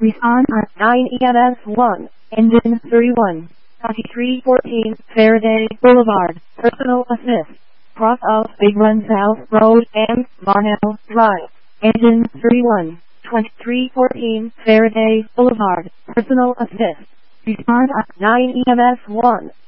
Respond on 9 EMS 1, engine 31, 2314 Faraday Boulevard, personal assist, cross of Big Run South Road and Varnell Drive, engine 31, 2314 Faraday Boulevard, personal assist. Respond on 9 EMS 1.